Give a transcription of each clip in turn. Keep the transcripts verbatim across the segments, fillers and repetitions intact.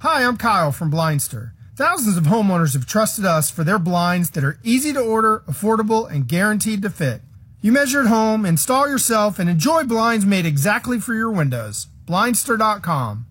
Hi, I'm Kyle from Blindster. Thousands of homeowners have trusted us for their blinds that are easy to order, affordable, and guaranteed to fit. You measure at home, install yourself, and enjoy blinds made exactly for your windows. Blindster dot com.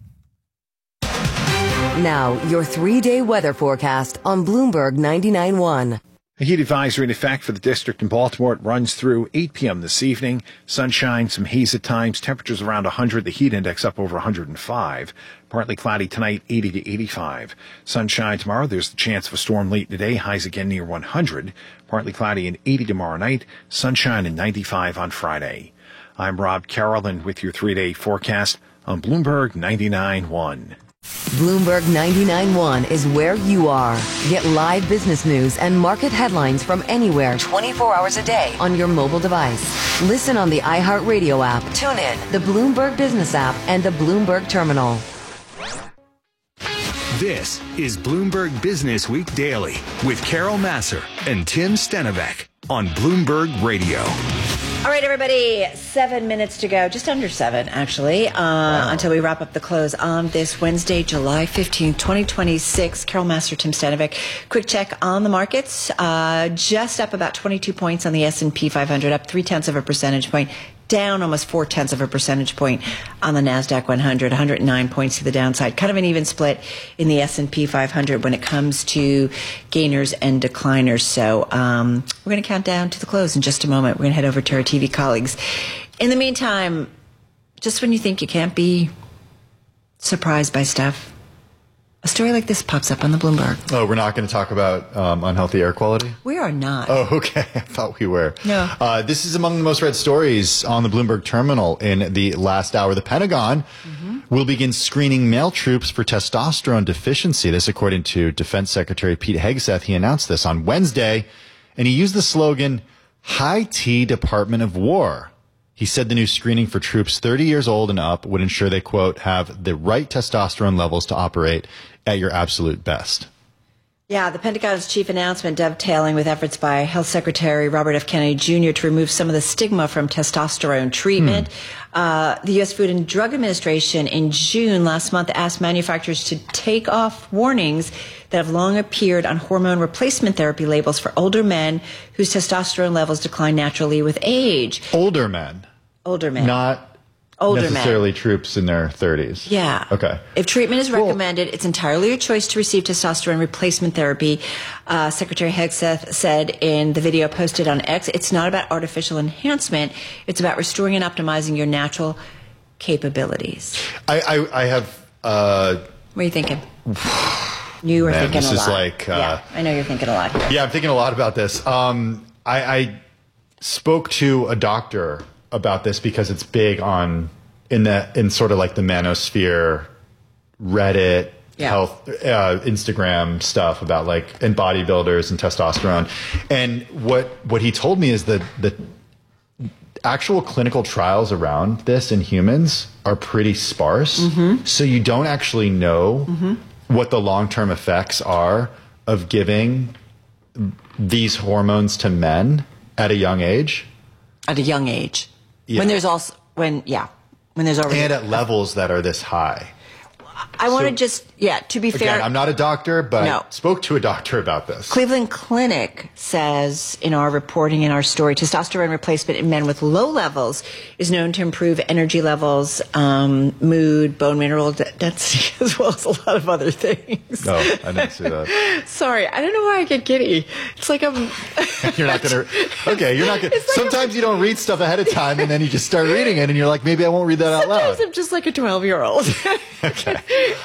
Now, your three-day weather forecast on Bloomberg ninety-nine point one. A heat advisory in effect for the district in Baltimore. It runs through eight p.m. this evening. Sunshine, some haze at times. Temperatures around one hundred. The heat index up over one hundred five. Partly cloudy tonight, eighty to eighty-five. Sunshine tomorrow. There's the chance of a storm late today. Highs again near one hundred. Partly cloudy and eighty tomorrow night. Sunshine and ninety-five on Friday. I'm Rob Carroll with your three-day forecast on Bloomberg ninety-nine point one. Bloomberg ninety-nine point one is where you are. Get live business news and market headlines from anywhere twenty-four hours a day on your mobile device. Listen on the iHeartRadio app. Tune in, the Bloomberg Business app, and the Bloomberg Terminal. This is Bloomberg Business Week Daily with Carol Massar and Tim Stenovec on Bloomberg Radio. All right, everybody, seven minutes to go, just under seven, actually, uh, wow. until we wrap up the close on this Wednesday, July fifteenth, twenty twenty-six. Carol Massar, Tim Stenovec. Quick check on the markets. Uh, just up about twenty-two points on the S and P five hundred, up three-tenths of a percentage point. Down almost four-tenths of a percentage point on the NASDAQ one hundred, one hundred nine points to the downside. Kind of an even split in the S and P five hundred when it comes to gainers and decliners. So um, we're going to count down to the close in just a moment. We're going to head over to our T V colleagues. In the meantime, just when you think you can't be surprised by stuff, a story like this pops up on the Bloomberg. Oh, we're not going to talk about um, unhealthy air quality? We are not. Oh, okay. I thought we were. No. Uh, this is among the most read stories on the Bloomberg Terminal in the last hour. The Pentagon mm-hmm. will begin screening male troops for testosterone deficiency. This, according to Defense Secretary Pete Hegseth. He announced this on Wednesday, and he used the slogan, High T Department of War. He said the new screening for troops thirty years old and up would ensure they, quote, have the right testosterone levels to operate at your absolute best. Yeah, the Pentagon's chief announcement dovetailing with efforts by Health Secretary Robert F. Kennedy Junior to remove some of the stigma from testosterone treatment. Hmm. Uh, the U S Food and Drug Administration in June last month asked manufacturers to take off warnings that have long appeared on hormone replacement therapy labels for older men whose testosterone levels decline naturally with age. Older men? Older men. Not Older necessarily men. Troops in their thirties. Yeah. Okay. If treatment is Well, recommended, it's entirely your choice to receive testosterone replacement therapy. Uh, Secretary Hegseth said in the video posted on X, it's not about artificial enhancement. It's about restoring and optimizing your natural capabilities. I, I, I have... Uh, what are you thinking? You were man, thinking a lot. This is like... Uh, yeah, I know you're thinking a lot here. Yeah, I'm thinking a lot about this. Um, I, I spoke to a doctor about this because it's big on in the in sort of like the manosphere, Reddit, yeah. health, uh, Instagram stuff about like and bodybuilders and testosterone. And what what he told me is that the actual clinical trials around this in humans are pretty sparse. Mm-hmm. So you don't actually know mm-hmm. what the long-term effects are of giving these hormones to men at a young age. At a young age. Yeah. When there's also, when, yeah, when there's already. And at levels that are this high. I want to So, just, yeah, to be fair. Again, I'm not a doctor, but No. I spoke to a doctor about this. Cleveland Clinic says in our reporting, in our story, testosterone replacement in men with low levels is known to improve energy levels, um, mood, bone mineral d- density, as well as a lot of other things. No, I didn't see that. Sorry, I don't know why I get giddy. It's like I'm... You're not going to... Okay, you're not going to... It's like Sometimes I'm- you don't read stuff ahead of time, and then you just start reading it, and you're like, maybe I won't read that out Sometimes loud. I'm just like a twelve-year-old. Okay.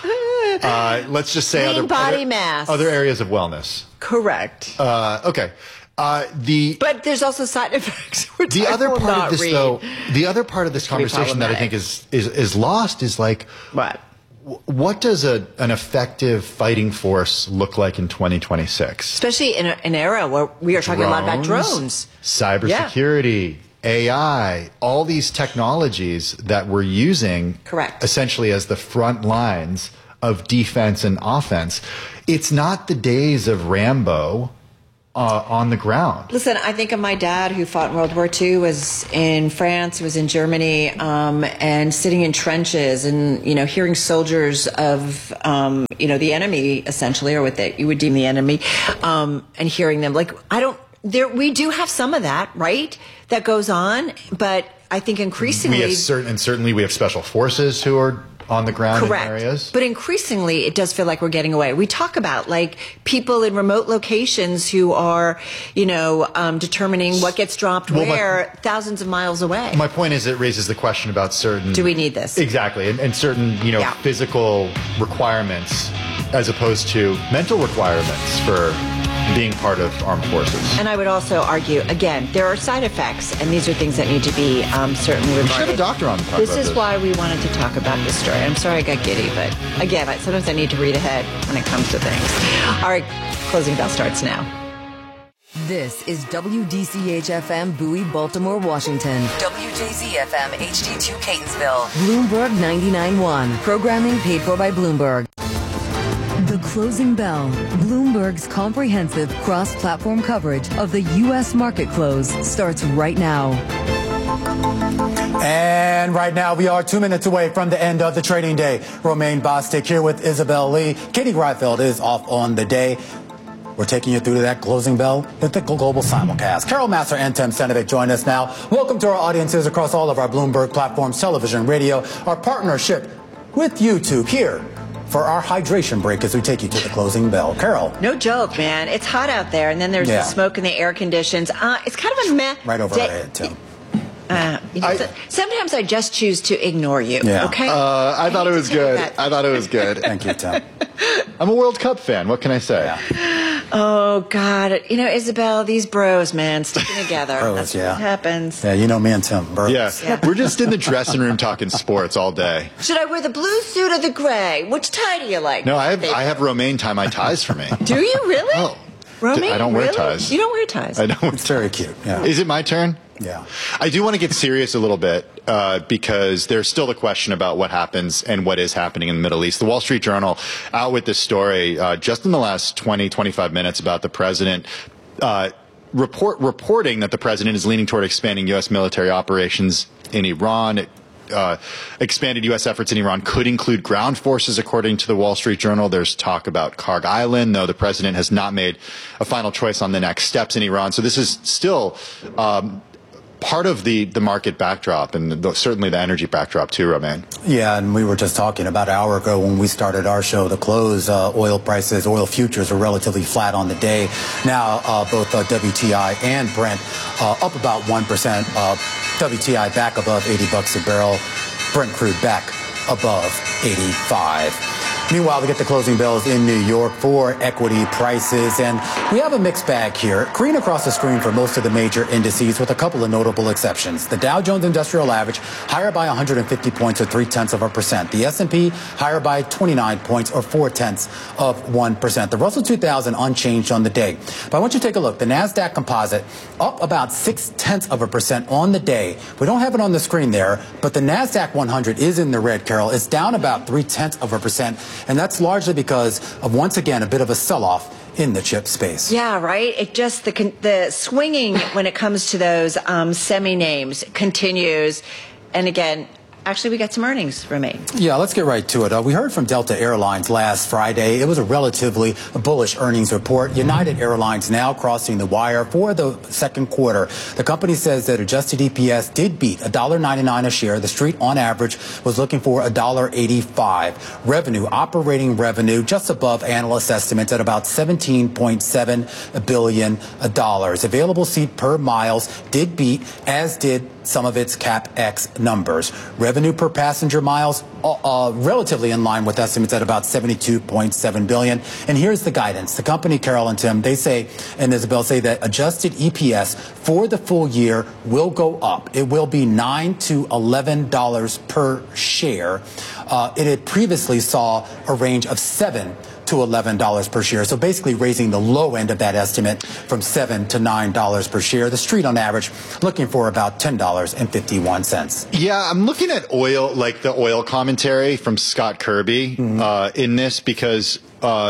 Uh, let's just say Lean other, body other, mass. other areas of wellness. Correct. Uh, okay. Uh, the But there's also side effects. Which the I other will part not of this, read. though, the other part of this Can be conversation that I think is, is is lost is like, What? what does a an effective fighting force look like in twenty twenty-six? Especially in a, an era where we are talking a lot about drones. Cybersecurity, A I, all these technologies that we're using Correct. essentially as the front lines of defense and offense. It's not the days of Rambo uh, on the ground. Listen, I think of my dad who fought in World War Two, was in France, was in Germany, um, and sitting in trenches and, you know, hearing soldiers of, um, you know, the enemy, essentially, or what they, you would deem the enemy, um, and hearing them. Like, I don't, there, we do have some of that, right? That goes on, but I think increasingly. We have certain, and certainly we have special forces who are on the ground Correct. in areas. But increasingly, it does feel like we're getting away. We talk about, like, people in remote locations who are, you know, um, determining what gets dropped well, where my, thousands of miles away. My point is it raises the question about certain... Do we need this? Exactly. And, and certain, you know, yeah. physical requirements as opposed to mental requirements for being part of armed forces. And I would also argue, again, there are side effects, and these are things that need to be um, certainly regarded. We should have a doctor on to talk This about is this. why we wanted to talk about this story. I'm sorry I got giddy, but again, I, sometimes I need to read ahead when it comes to things. All right, closing bell starts now. This is W D C H F M Bowie, Baltimore, Washington. W J Z F M H D two Catonsville. Bloomberg ninety-nine point one. Programming paid for by Bloomberg. The Closing Bell, Bloomberg's comprehensive cross-platform coverage of the U S market close, starts right now. And right now, we are two minutes away from the end of the trading day. Romaine Bostick here with Isabel Lee. Katie Greifeld is off on the day. We're taking you through that closing bell with the global simulcast. Carol Massar and Tim Stenovic join us now. Welcome to our audiences across all of our Bloomberg platforms, television, radio, our partnership with YouTube here for our hydration break as we take you to the closing bell. Carol. No joke, man. It's hot out there, and then there's Yeah. the smoke and the air conditions. Uh, it's kind of a meh. Right over day. our head, Tim. Uh, you know, I- so- sometimes I just choose to ignore you. Yeah. Okay. Uh, I thought it was good. that. I thought it was good. Thank you, Tim. I'm a World Cup fan. What can I say? Oh God, you know, Isabel, these bros, man, sticking together. Bros, That's yeah. what happens. Yeah, you know me and Tim. Bro. Yeah. Yeah. We're just in the dressing room talking sports all day. Should I wear the blue suit or the gray? Which tie do you like? No, I have baby? I have Romaine tie my ties for me. Do you really? Oh. Romaine, I don't wear really? ties. You don't wear ties. I don't. It's very cute. Yeah. Is it my turn? Yeah. I do want to get serious a little bit uh, because there's still the question about what happens and what is happening in the Middle East. The Wall Street Journal out with this story uh, just in the last twenty, twenty-five minutes about the president uh, report reporting that the president is leaning toward expanding U S military operations in Iran. Uh, expanded U S efforts in Iran could include ground forces, according to the Wall Street Journal. There's talk about Karg Island, though the president has not made a final choice on the next steps in Iran. So this is still um, part of the, the market backdrop and the, certainly the energy backdrop too, Romaine. Yeah, and we were just talking about an hour ago when we started our show. The close, uh, oil prices, oil futures are relatively flat on the day. Now, uh, both uh, W T I and Brent uh, up about one percent. Uh, W T I back above eighty bucks a barrel. Brent crude back above eighty-five. Meanwhile, we get the closing bells in New York for equity prices, and we have a mixed bag here. Green across the screen for most of the major indices, with a couple of notable exceptions. The Dow Jones Industrial Average higher by one hundred fifty points, or three tenths of a percent. The S and P higher by twenty-nine points, or four tenths of one percent. The Russell two thousand unchanged on the day. But I want you to take a look. The Nasdaq Composite up about six tenths of a percent on the day. We don't have it on the screen there, but the Nasdaq one hundred is in the red, Carol. It's down about three tenths of a percent. And that's largely because of, once again, a bit of a sell-off in the chip space. Yeah, right. It just the the swinging when it comes to those um, semi names continues, and again. Actually, we got some earnings, Romaine. Yeah, let's get right to it. Uh, we heard from Delta Airlines last Friday. It was a relatively bullish earnings report. United Airlines now crossing the wire for the second quarter. The company says that adjusted E P S did beat one dollar ninety-nine a share. The street, on average, was looking for one dollar eighty-five. Revenue, operating revenue, just above analyst estimates at about seventeen point seven billion dollars. Available seat per miles did beat, as did some of its CapEx numbers. Revenue per passenger miles, uh, uh, relatively in line with estimates at about seventy-two point seven billion dollars. And here's the guidance. The company, Carol and Tim, they say, and Isabel say that adjusted E P S for the full year will go up. It will be nine to eleven dollars per share. Uh, it had previously saw a range of seven to eleven dollars per share. So basically raising the low end of that estimate from seven to nine dollars per share. The street on average looking for about ten dollars and fifty-one cents. Yeah, I'm looking at oil, like the oil commentary from Scott Kirby mm-hmm. uh, in this because uh,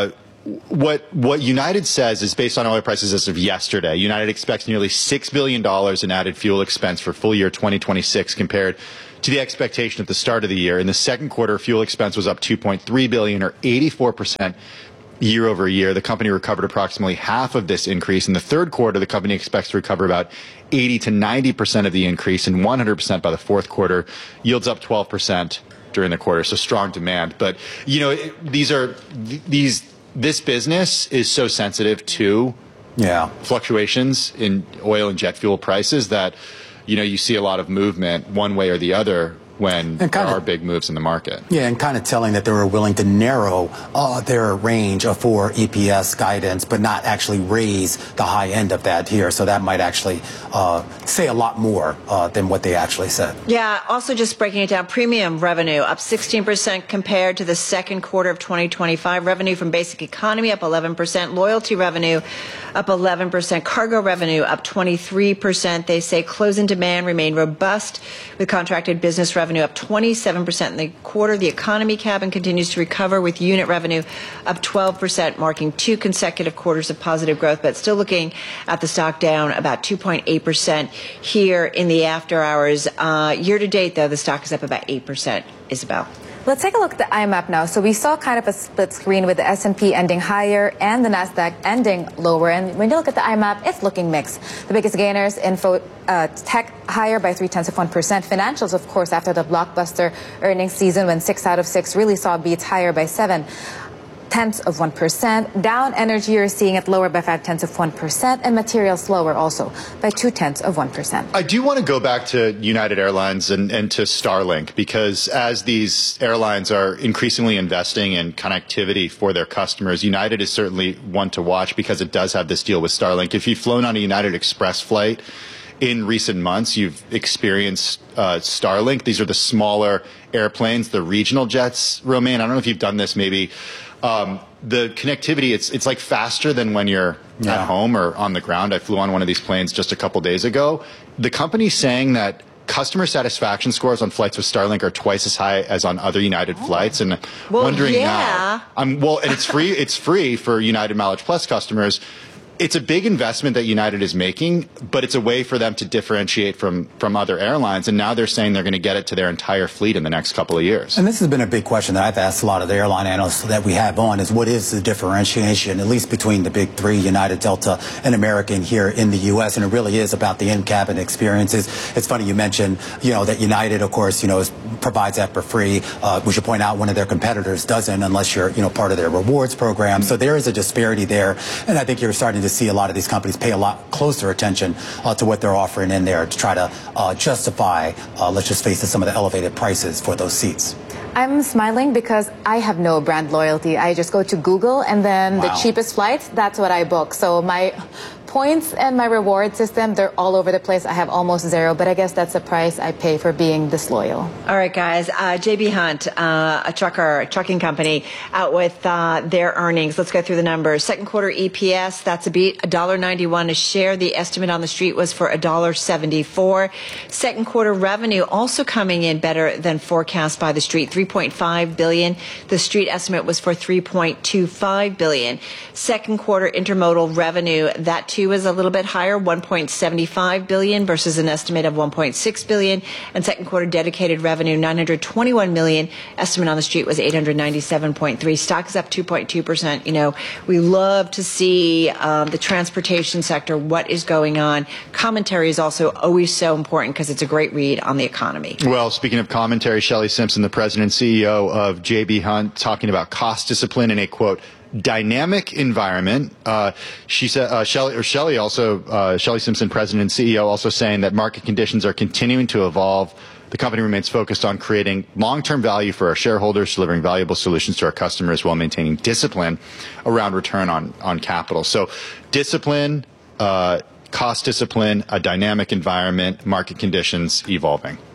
what what United says is based on oil prices as of yesterday. United expects nearly six billion dollars in added fuel expense for full year twenty twenty-six compared to the expectation at the start of the year. In the second quarter, fuel expense was up two point three billion dollars or eighty-four percent year over year. The company recovered approximately half of this increase. In the third quarter, the company expects to recover about eighty to ninety percent of the increase and one hundred percent by the fourth quarter. Yields up twelve percent during the quarter, so strong demand. But, you know, it, these are these this business is so sensitive to yeah. fluctuations in oil and jet fuel prices that, you know, you see a lot of movement one way or the other when there are big moves in the market. Yeah, and kind of telling that they were willing to narrow uh, their range of for E P S guidance, but not actually raise the high end of that here. So that might actually uh, say a lot more uh, than what they actually said. Yeah, also just breaking it down, premium revenue up sixteen percent compared to the second quarter of twenty twenty-five. Revenue from basic economy up eleven percent. Loyalty revenue up eleven percent. Cargo revenue up twenty-three percent. They say close-in demand remained robust with contracted business revenue up twenty-seven percent in the quarter. The economy cabin continues to recover with unit revenue up twelve percent, marking two consecutive quarters of positive growth, but still looking at the stock down about two point eight percent here in the after hours. Uh, year to date, though, the stock is up about eight percent. Isabel. Let's take a look at the I map now. So we saw kind of a split screen with the S and P ending higher and the NASDAQ ending lower. And when you look at the I map, it's looking mixed. The biggest gainers, info, uh, tech higher by three-tenths of one percent. Financials, of course, after the blockbuster earnings season when six out of six really saw beats higher by seven tenths of one percent. Down energy, you're seeing it lower by five tenths of one percent, and materials lower also by two tenths of one percent. I do want to go back to United Airlines and, and to Starlink, because as these airlines are increasingly investing in connectivity for their customers, United is certainly one to watch because it does have this deal with Starlink. If you've flown on a United Express flight in recent months, you've experienced uh, Starlink. These are the smaller airplanes, the regional jets. Romain, I don't know if you've done this maybe. Um, the connectivity, it's it's like faster than when you're yeah. at home or on the ground. I flew on one of these planes just a couple days ago. The company's saying that customer satisfaction scores on flights with Starlink are twice as high as on other United oh. flights. And well, wondering yeah. now, I'm well, and it's free. It's free for United Mileage Plus customers. It's a big investment that United is making, but it's a way for them to differentiate from, from other airlines. And now they're saying they're going to get it to their entire fleet in the next couple of years. And this has been a big question that I've asked a lot of the airline analysts that we have on is what is the differentiation, at least between the big three, United, Delta, and American here in the U S. And it really is about the in-cabin experiences. It's funny you mentioned, you know, that United, of course, you know, is, provides that for free. Uh, we should point out one of their competitors doesn't unless you're, you know, part of their rewards program. So there is a disparity there. And I think you're starting to to see a lot of these companies pay a lot closer attention uh, to what they're offering in there to try to uh, justify, uh, let's just face it, some of the elevated prices for those seats. I'm smiling because I have no brand loyalty. I just go to Google and then wow. the cheapest flights, that's what I book. So my points and my reward system, they're all over the place. I have almost zero, but I guess that's the price I pay for being disloyal. All right, guys. Uh, J B. Hunt, uh, a trucker, a trucking company, out with uh, their earnings. Let's go through the numbers. Second quarter E P S, that's a beat, one dollar ninety-one a share. The estimate on the street was for one dollar seventy-four. Second quarter revenue also coming in better than forecast by the street, three point five billion dollars. The street estimate was for three point two five billion dollars. Second quarter intermodal revenue, that too is a little bit higher, one point seven five billion dollars versus an estimate of one point six billion dollars. And second quarter dedicated revenue, nine hundred twenty-one million dollars. Estimate on the street was eight hundred ninety-seven point three. Stock is up two point two percent. You know, we love to see um, the transportation sector, what is going on. Commentary is also always so important because it's a great read on the economy. Well, speaking of commentary, Shelley Simpson, the president and C E O of J B. Hunt, talking about cost discipline in a, quote, dynamic environment. Uh, she said, uh, Shelley, or Shelley also, uh, Shelley Simpson, president and C E O, also saying that market conditions are continuing to evolve. The company remains focused on creating long-term value for our shareholders, delivering valuable solutions to our customers while maintaining discipline around return on, on capital. So discipline, uh, cost discipline, a dynamic environment, market conditions evolving.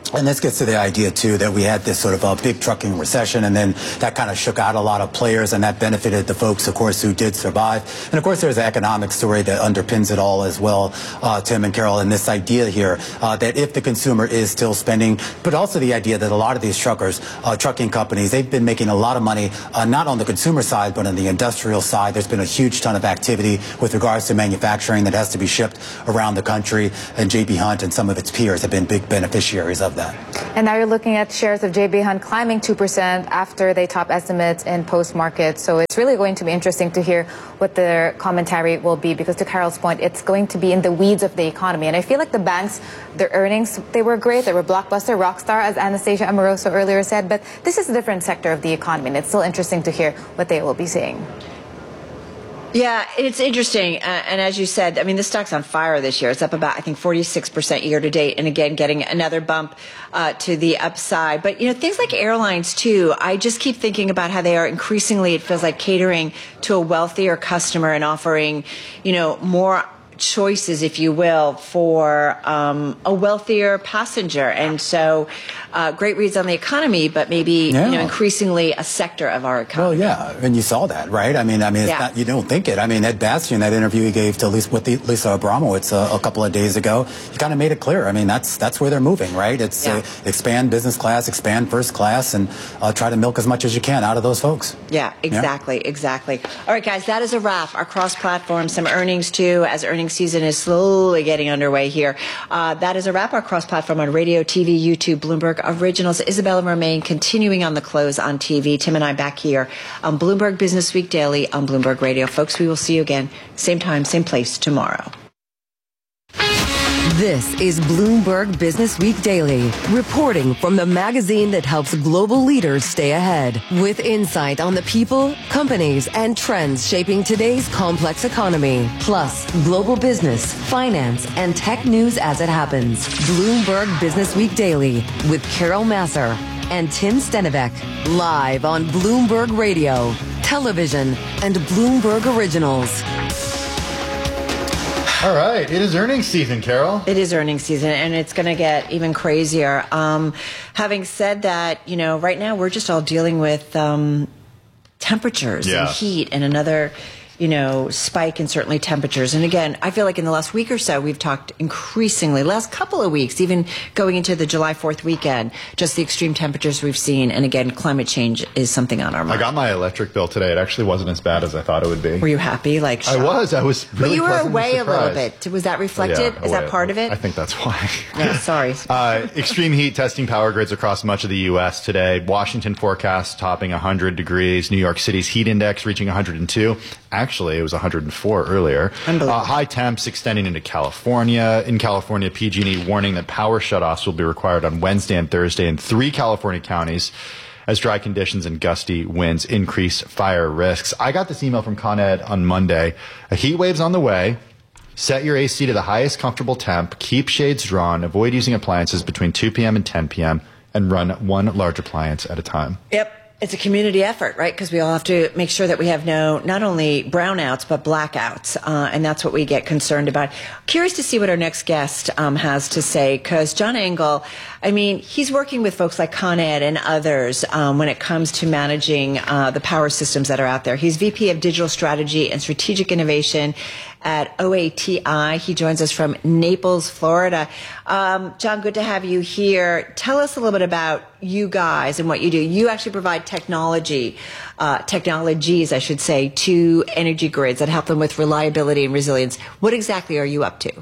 And this gets to the idea, too, that we had this sort of a big trucking recession, and then that kind of shook out a lot of players, and that benefited the folks, of course, who did survive. And, of course, there's an economic story that underpins it all as well, uh, Tim and Carol, and this idea here uh, that if the consumer is still spending, but also the idea that a lot of these truckers, uh, trucking companies, they've been making a lot of money, uh, not on the consumer side, but on the industrial side. There's been a huge ton of activity with regards to manufacturing that has to be shipped around the country, and J B. Hunt and some of its peers have been big beneficiaries of that. And now you're looking at shares of J B. Hunt climbing two percent after they top estimates in post-market. So it's really going to be interesting to hear what their commentary will be, because to Carol's point, it's going to be in the weeds of the economy. And I feel like the banks, their earnings, they were great. They were blockbuster, rockstar, as Anastasia Amoroso earlier said. But this is a different sector of the economy, and it's still interesting to hear what they will be saying. Yeah, it's interesting. Uh, and as you said, I mean, the stock's on fire this year. It's up about, I think, forty-six percent year to date. And again, getting another bump uh, to the upside. But, you know, things like airlines, too, I just keep thinking about how they are increasingly, it feels like, catering to a wealthier customer and offering, you know, more choices, if you will, for um, a wealthier passenger. And so uh, great reads on the economy, but maybe yeah. you know, increasingly a sector of our economy. Well, yeah, and you saw that, right? I mean, I mean, it's yeah. not, you don't think it. I mean, Ed Bastian, that interview he gave to Lisa, with Lisa Abramowitz uh, a couple of days ago, he kind of made it clear. I mean, that's that's where they're moving, right? It's yeah. uh, expand business class, expand first class, and uh, try to milk as much as you can out of those folks. Yeah, exactly, yeah. exactly. All right, guys, that is a wrap. Our cross-platform, some earnings too, as earnings season is slowly getting underway here. Uh, that is a wrap. Our cross-platform on radio, T V, YouTube, Bloomberg Originals. Isabella Romaine continuing on the close on T V. Tim and I back here on Bloomberg Business Week Daily on Bloomberg Radio. Folks, we will see you again, same time, same place tomorrow. This is Bloomberg Business Week Daily, reporting from the magazine that helps global leaders stay ahead, with insight on the people, companies, and trends shaping today's complex economy, plus global business, finance, and tech news as it happens. Bloomberg Business Week Daily with Carol Massar and Tim Stenivek, live on Bloomberg Radio, television, and Bloomberg Originals. All right, it is earnings season, Carol. It is earnings season, and it's going to get even crazier. Um, having said that, you know, right now we're just all dealing with um, temperatures yeah. and heat and another, you know, spike in certainly temperatures. And again, I feel like in the last week or so, we've talked increasingly, last couple of weeks, even going into the July fourth weekend, just the extreme temperatures we've seen. And again, climate change is something on our mind. I got my electric bill today. It actually wasn't as bad as I thought it would be. Were you happy? Like shocked? I was. I was really But you were pleasantly away surprised. a little bit. Was that reflected? Yeah, is that away. part of it? I think that's why. Yeah, sorry. uh, extreme heat testing power grids across much of the U S today. Washington forecast topping one hundred degrees. New York City's heat index reaching one hundred two. Actually, it was one hundred four earlier. Uh, high temps extending into California. In California, P G and E warning that power shutoffs will be required on Wednesday and Thursday in three California counties as dry conditions and gusty winds increase fire risks. I got this email from Con Ed on Monday. A heat wave's on the way. Set your A C to the highest comfortable temp. Keep shades drawn. Avoid using appliances between two p.m. and ten p.m. and run one large appliance at a time. Yep. It's a community effort, right? Because we all have to make sure that we have no, not only brownouts, but blackouts. Uh, and that's what we get concerned about. Curious to see what our next guest um, has to say, because John Engel, I mean, he's working with folks like Con Ed and others um, when it comes to managing uh, the power systems that are out there. He's V P of Digital Strategy and Strategic Innovation at O A T I. He joins us from Naples, Florida. Um, John, good to have you here. Tell us a little bit about you guys and what you do. You actually provide technology, uh, technologies, I should say, to energy grids that help them with reliability and resilience. What exactly are you up to?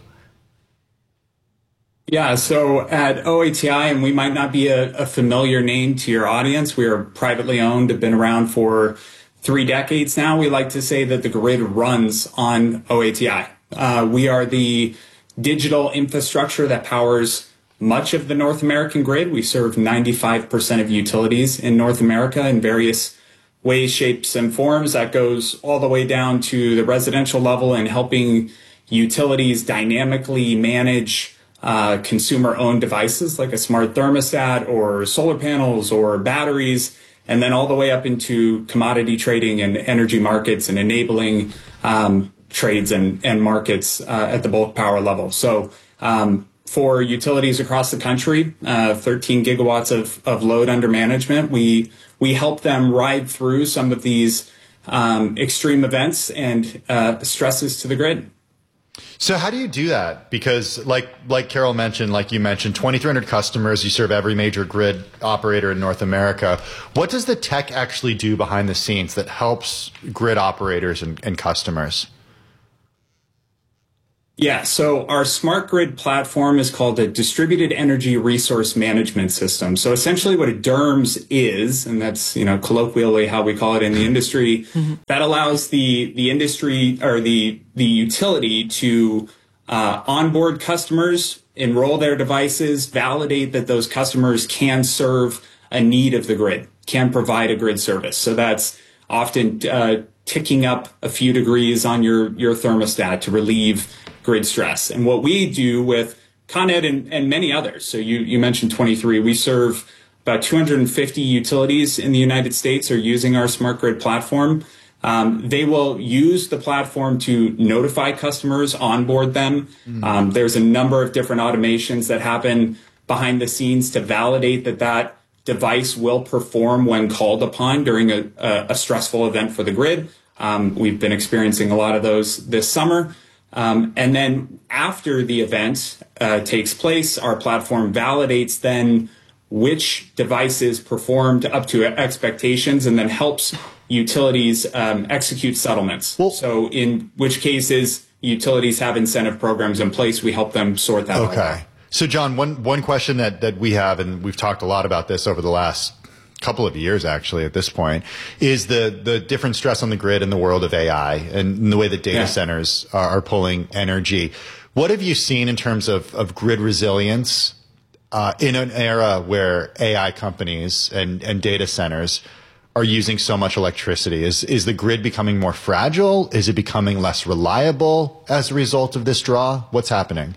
Yeah, so at O A T I, and we might not be a, a familiar name to your audience, we are privately owned, have been around for three decades now. We like to say that the grid runs on O A T I. Uh, we are the digital infrastructure that powers much of the North American grid. We serve ninety-five percent of utilities in North America in various ways, shapes, and forms. That goes all the way down to the residential level and helping utilities dynamically manage uh, consumer-owned devices like a smart thermostat or solar panels or batteries, and then all the way up into commodity trading and energy markets and enabling um, trades and, and markets uh, at the bulk power level. So um, for utilities across the country, uh, thirteen gigawatts of, of load under management. We we help them ride through some of these um, extreme events and uh, stresses to the grid. So how do you do that? Because like like Carol mentioned, like you mentioned, twenty-three hundred customers, you serve every major grid operator in North America. What does the tech actually do behind the scenes that helps grid operators and, and customers? Yeah, so our smart grid platform is called a distributed energy resource management system. So essentially what a D E R M S is, and that's, you know, colloquially how we call it in the industry, mm-hmm. that allows the, the industry or the, the utility to uh, onboard customers, enroll their devices, validate that those customers can serve a need of the grid, can provide a grid service. So that's often uh, ticking up a few degrees on your, your thermostat to relieve grid stress. And what we do with Con Ed and, and many others, so you, you mentioned twenty-three, we serve about two hundred fifty utilities in the United States are using our smart grid platform. Um, they will use the platform to notify customers, onboard them. Mm-hmm. Um, there's a number of different automations that happen behind the scenes to validate that that device will perform when called upon during a, a, a stressful event for the grid. Um, we've been experiencing a lot of those this summer. Um, and then after the event uh, takes place, our platform validates then which devices performed up to expectations and then helps utilities um, execute settlements. Well, so in which cases utilities have incentive programs in place, we help them sort that out. Okay. So John, one, one question that, that we have, and we've talked a lot about this over the last couple of years actually at this point, is the the different stress on the grid in the world of A I and the way that data yeah. centers are, are pulling energy. What have you seen in terms of, of grid resilience uh, in an era where A I companies and, and data centers are using so much electricity? Is is the grid becoming more fragile? Is it becoming less reliable as a result of this draw? What's happening?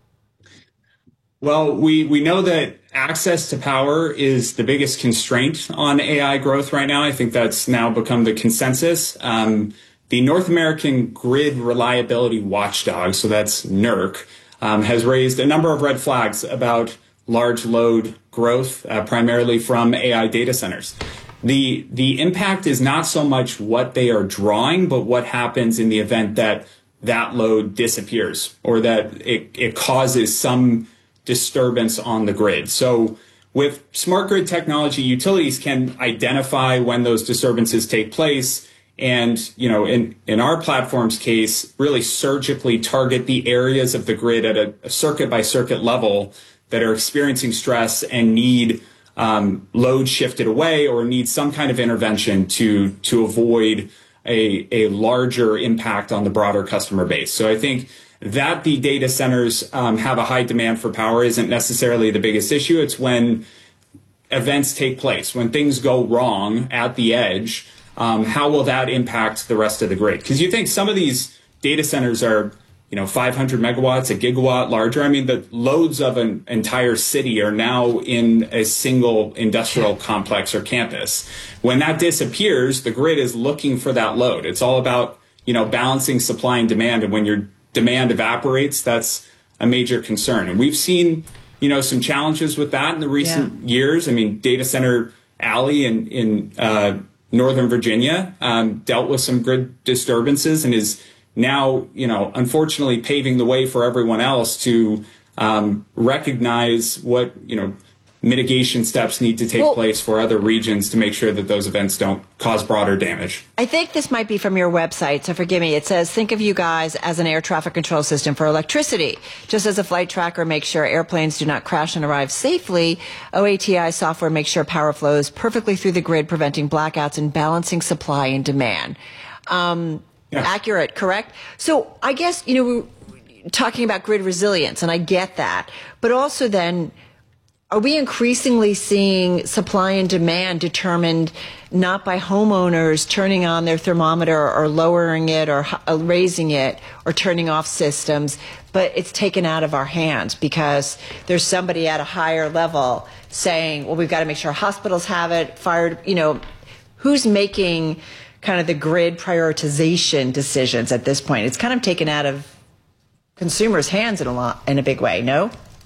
Well, we, we know that access to power is the biggest constraint on A I growth right now. I think that's now become the consensus. Um, the North American Grid Reliability Watchdog, so that's N E R C, um, has raised a number of red flags about large load growth, uh, primarily from A I data centers. The, the impact is not so much what they are drawing, but what happens in the event that that load disappears or that it, it causes some disturbance on the grid. So with smart grid technology, utilities can identify when those disturbances take place and, you know, in, in our platform's case, really surgically target the areas of the grid at a, a circuit by circuit level that are experiencing stress and need um, load shifted away or need some kind of intervention to, to avoid a, a larger impact on the broader customer base. So I think that the data centers um, have a high demand for power isn't necessarily the biggest issue. It's when events take place, when things go wrong at the edge, um, how will that impact the rest of the grid? Because you think some of these data centers are, you know, five hundred megawatts, a gigawatt larger. I mean, the loads of an entire city are now in a single industrial complex or campus. When that disappears, the grid is looking for that load. It's all about, you know, balancing supply and demand. And when your demand evaporates, that's a major concern. And we've seen, you know, some challenges with that in the recent yeah. years. I mean, Data Center Alley in, in uh, Northern Virginia um, dealt with some grid disturbances and is now, you know, unfortunately paving the way for everyone else to um, recognize what, you know, mitigation steps need to take well, place for other regions to make sure that those events don't cause broader damage. I think this might be from your website, so forgive me. It says, think of you guys as an air traffic control system for electricity. Just as a flight tracker makes sure airplanes do not crash and arrive safely, O A T I software makes sure power flows perfectly through the grid, preventing blackouts and balancing supply and demand. Um, yeah. Accurate, correct? So I guess, you know, we're talking about grid resilience, and I get that. But also then, are we increasingly seeing supply and demand determined not by homeowners turning on their thermometer or lowering it or raising it or turning off systems, but it's taken out of our hands because there's somebody at a higher level saying, well, we've got to make sure hospitals have it, fired, you know, who's making kind of the grid prioritization decisions at this point? It's kind of taken out of consumers' hands in a lot, in a big way, no?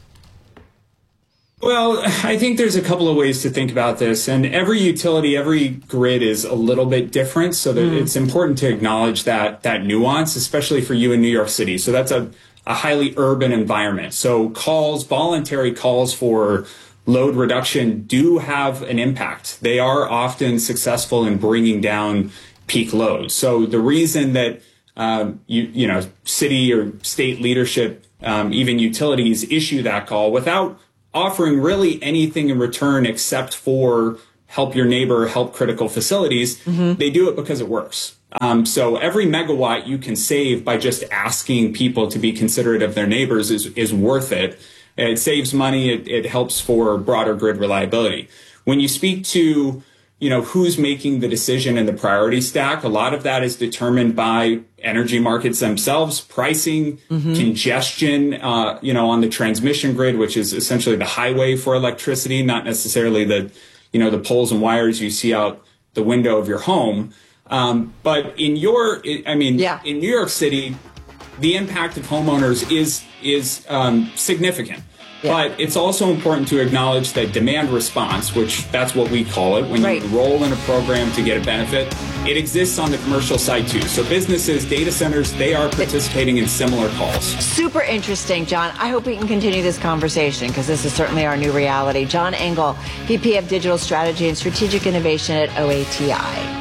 Well, I think there's a couple of ways to think about this, and every utility, every grid is a little bit different, so that mm. it's important to acknowledge that that nuance, especially for you in New York City. So that's a, a highly urban environment. So calls, voluntary calls for load reduction do have an impact. They are often successful in bringing down peak loads. So the reason that um, you you know city or state leadership, um, even utilities, issue that call without offering really anything in return except for help your neighbor, help critical facilities, mm-hmm. they do it because it works. Um, so every megawatt you can save by just asking people to be considerate of their neighbors is, is worth it. It saves money. It, it helps for broader grid reliability. When you speak to, you know, who's making the decision in the priority stack, a lot of that is determined by energy markets themselves, pricing, mm-hmm. congestion, uh, you know, on the transmission grid, which is essentially the highway for electricity, not necessarily the, you know, the poles and wires you see out the window of your home. Um, but in your, I mean, yeah. in New York City, the impact of homeowners is, is, um, significant. Yeah. But it's also important to acknowledge that demand response, which that's what we call it, when right. you enroll in a program to get a benefit, it exists on the commercial side too. So businesses, data centers, they are participating in similar calls. Super interesting, John. I hope we can continue this conversation because this is certainly our new reality. John Engel, V P of Digital Strategy and Strategic Innovation at O A T I.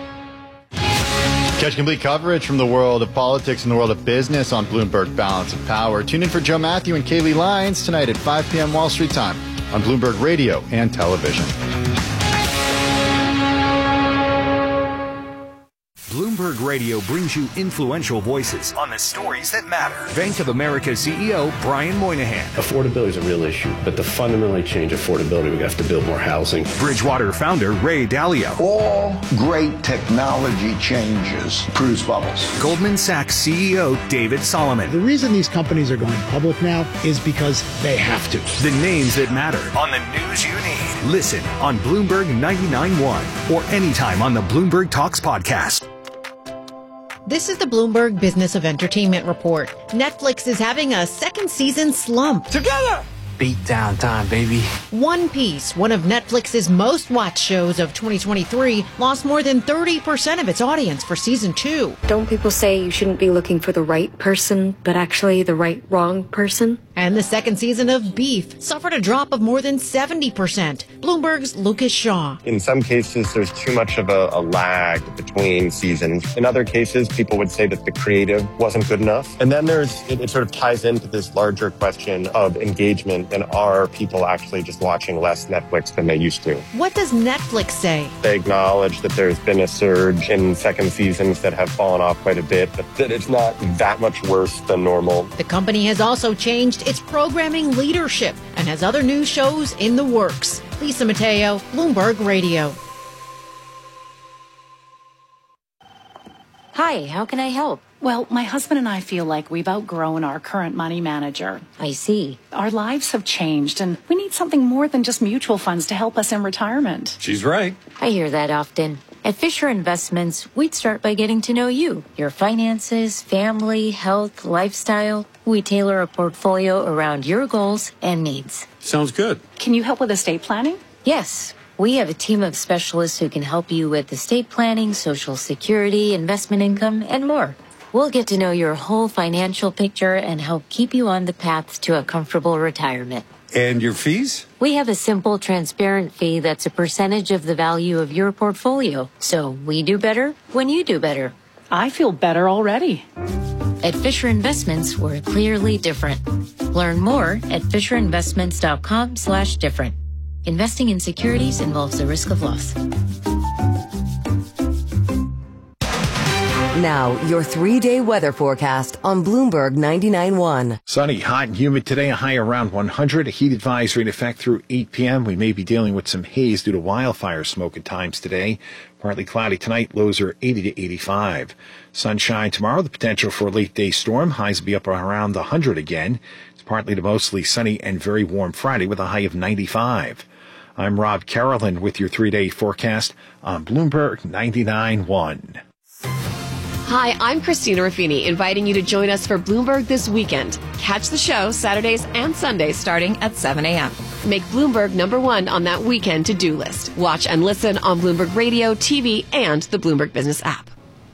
Catch complete coverage from the world of politics and the world of business on Bloomberg Balance of Power. Tune in for Joe Matthew and Kaylee Lyons tonight at five p.m. Wall Street time on Bloomberg Radio and television. Bloomberg Radio brings you influential voices on the stories that matter. Bank of America C E O Brian Moynihan. Affordability is a real issue, but to fundamentally change affordability, we have to build more housing. Bridgewater founder Ray Dalio. All great technology changes produce bubbles. Goldman Sachs C E O David Solomon. The reason these companies are going public now is because they have to. The names that matter on the news you need. Listen on Bloomberg ninety-nine point one or anytime on the Bloomberg Talks podcast. This is the Bloomberg Business of Entertainment Report. Netflix is having a second season slump. Together! Beat down time, baby. One Piece, one of Netflix's most watched shows of twenty twenty-three, lost more than thirty percent of its audience for season two. Don't people say you shouldn't be looking for the right person, but actually the right wrong person? And the second season of Beef suffered a drop of more than seventy percent. Bloomberg's Lucas Shaw. In some cases, there's too much of a, a lag between seasons. In other cases, people would say that the creative wasn't good enough. And then there's, it, it sort of ties into this larger question of engagement. And are people actually just watching less Netflix than they used to? What does Netflix say? They acknowledge that there's been a surge in second seasons that have fallen off quite a bit, but that it's not that much worse than normal. The company has also changed its programming leadership and has other new shows in the works. Lisa Mateo, Bloomberg Radio. Hi, how can I help? Well, my husband and I feel like we've outgrown our current money manager. I see. Our lives have changed, and we need something more than just mutual funds to help us in retirement. She's right. I hear that often. At Fisher Investments, we'd start by getting to know you, your finances, family, health, lifestyle. We tailor a portfolio around your goals and needs. Sounds good. Can you help with estate planning? Yes. We have a team of specialists who can help you with estate planning, Social Security, investment income, and more. We'll get to know your whole financial picture and help keep you on the path to a comfortable retirement. And your fees? We have a simple, transparent fee that's a percentage of the value of your portfolio. So we do better when you do better. I feel better already. At Fisher Investments, we're clearly different. Learn more at fisherinvestments.com slash different. Investing in securities involves the risk of loss. Now, your three-day weather forecast on Bloomberg ninety-nine point one. Sunny, hot and humid today, a high around one hundred. A heat advisory in effect through eight p.m. We may be dealing with some haze due to wildfire smoke at times today. Partly cloudy tonight, lows are eighty to eighty-five. Sunshine tomorrow, the potential for a late-day storm. Highs will be up around one hundred again. It's partly to mostly sunny and very warm Friday with a high of ninety-five. I'm Rob Carolyn with your three-day forecast on Bloomberg ninety-nine point one. Hi, I'm Christina Ruffini, inviting you to join us for Bloomberg This Weekend. Catch the show Saturdays and Sundays starting at seven a.m. Make Bloomberg number one on that weekend to-do list. Watch and listen on Bloomberg Radio, T V, and the Bloomberg Business app.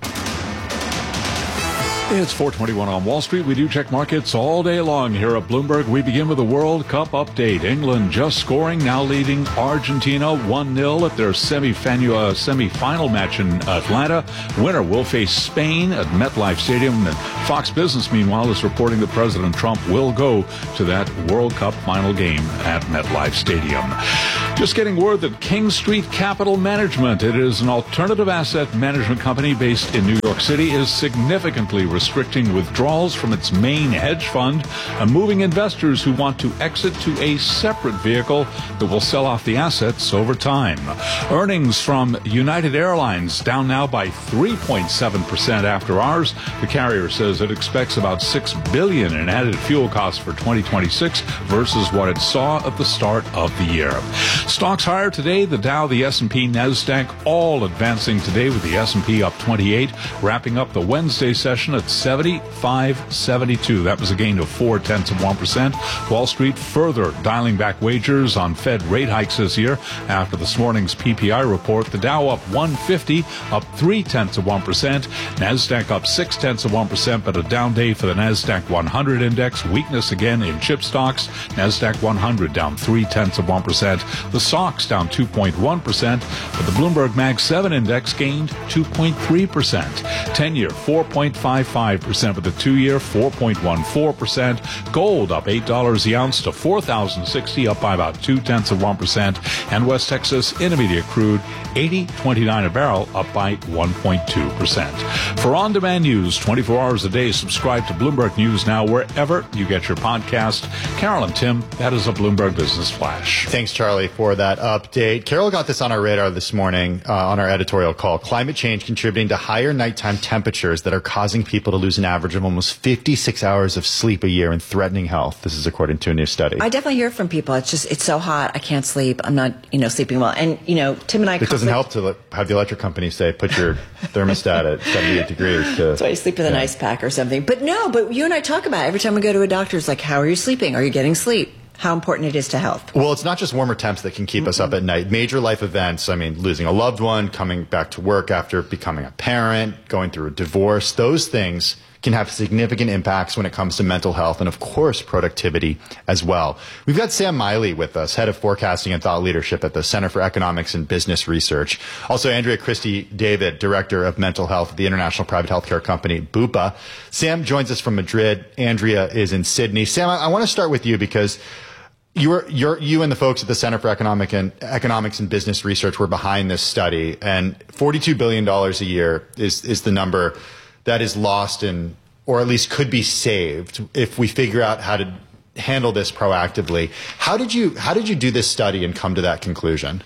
It's four twenty-one on Wall Street. We do check markets all day long here at Bloomberg. We begin with a World Cup update. England just scoring, now leading Argentina one nil at their semi-final, semi-final match in Atlanta. Winner will face Spain at MetLife Stadium. And Fox Business, meanwhile, is reporting that President Trump will go to that World Cup final game at MetLife Stadium. Just getting word that King Street Capital Management, it is an alternative asset management company based in New York City, is significantly restricting withdrawals from its main hedge fund and moving investors who want to exit to a separate vehicle that will sell off the assets over time. Earnings from United Airlines down now by three point seven percent after hours. The carrier says it expects about six billion dollars in added fuel costs for twenty twenty-six versus what it saw at the start of the year. Stocks higher today. The Dow, the S and P, NASDAQ all advancing today, with the S and P up twenty-eight, wrapping up the Wednesday session at seventy-five seventy-two. That was a gain of four tenths of one percent. Wall Street further dialing back wagers on Fed rate hikes this year after this morning's P P I report. The Dow up one fifty, up three tenths of one percent. NASDAQ up six tenths of one percent, but a down day for the NASDAQ one hundred index. Weakness again in chip stocks. NASDAQ one hundred down three tenths of one percent. The S O X down two point one percent, but the Bloomberg Mag seven index gained two point three percent. ten-year four point five five percent, with the two-year four point one four percent. Gold up eight dollars the ounce to four thousand sixty, up by about two tenths of one percent. And West Texas Intermediate crude eighty twenty-nine a barrel, up by one point two percent. For on-demand news twenty-four hours a day, subscribe to Bloomberg News Now wherever you get your podcast. Carol and Tim, that is a Bloomberg Business Flash. Thanks, Charlie, for that update. Carol got this on our radar this morning uh, on our editorial call. Climate change contributing to higher nighttime temperatures that are causing people to lose an average of almost fifty-six hours of sleep a year and threatening health. This is according to a new study. I definitely hear from people. It's just, it's so hot. I can't sleep. I'm not, you know, sleeping well. And, you know, Tim and I... It doesn't help to have the electric company say, put your thermostat at seventy-eight degrees. To, so I sleep with yeah. an ice pack or something. But no, but you and I talk about it. Every time we go to a doctor, it's like, how are you sleeping? Are you getting sleep? How important it is to health. Well, it's not just warmer temps that can keep mm-hmm. us up at night. Major life events, I mean, losing a loved one, coming back to work after becoming a parent, going through a divorce, those things can have significant impacts when it comes to mental health and, of course, productivity as well. We've got Sam Miley with us, head of forecasting and thought leadership at the Center for Economics and Business Research. Also, Andrea Christie David, director of mental health at the international private healthcare company Bupa. Sam joins us from Madrid. Andrea is in Sydney. Sam, I, I want to start with you because You're, you're, you and the folks at the Center for Economic and Economics and Business Research were behind this study, and forty-two billion dollars a year is, is the number that is lost in, or at least could be saved if we figure out how to handle this proactively. How did you, how did you do this study and come to that conclusion?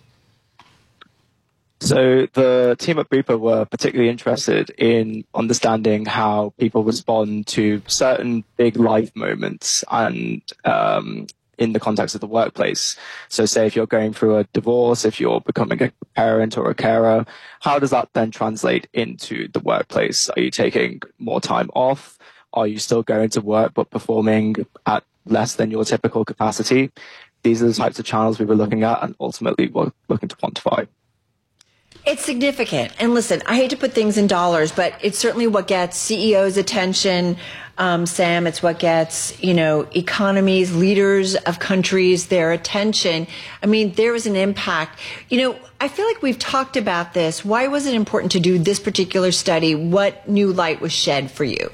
So the team at Bupa were particularly interested in understanding how people respond to certain big life moments and um, in the context of the workplace. So say if you're going through a divorce, if you're becoming a parent or a carer, how does that then translate into the workplace? Are you taking more time off? Are you still going to work but performing at less than your typical capacity? These are the types of channels we were looking at and ultimately we're looking to quantify. It's significant. And listen, I hate to put things in dollars, but it's certainly what gets C E Os' attention, um, Sam. It's what gets, you know, economies, leaders of countries, their attention. I mean, there was an impact. You know, I feel like we've talked about this. Why was it important to do this particular study? What new light was shed for you?